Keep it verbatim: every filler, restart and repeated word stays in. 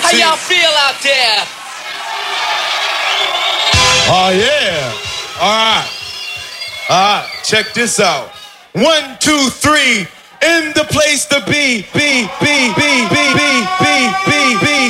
How y'all feel out there? Oh, yeah. All right. All right. Check this out. One, two, three. In the place to be. Be, be, be, be, be, be, be, be.